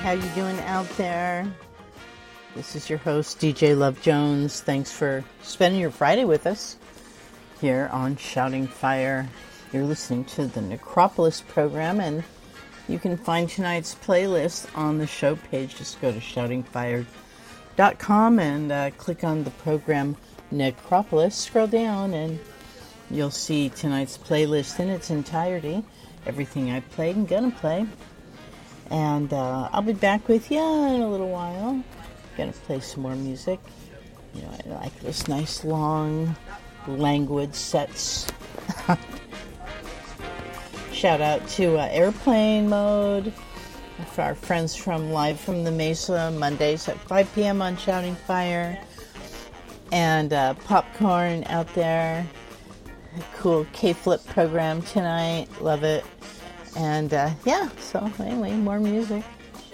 How you doing out there? This is your host, DJ Love Jones. Thanks for spending your Friday with us here on Shouting Fire. You're listening to the Necropolis program, and you can find tonight's playlist on the show page. Just go to shoutingfire.com and click on the program Necropolis. Scroll down and you'll see tonight's playlist in its entirety. Everything I played and gonna play. And I'll be back with you in a little while. Gonna play some more music. You know, I like those nice long language sets. Shout out to Airplane Mode for our friends from Live from the Mesa, Mondays at 5 p.m. on Shouting Fire. And Popcorn out there. A cool K-Flip program tonight. Love it. And yeah, so anyway, more music.